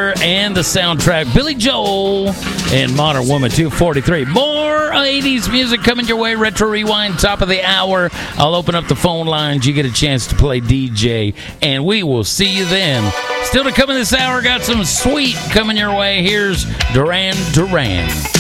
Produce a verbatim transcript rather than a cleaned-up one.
Thriller and the soundtrack, Billy Joel and Modern Woman two forty-three. More eighties music coming your way. Retro Rewind, top of the hour. I'll open up the phone lines. You get a chance to play D J, and we will see you then. Still to come in this hour, got some sweet coming your way. Here's Duran Duran.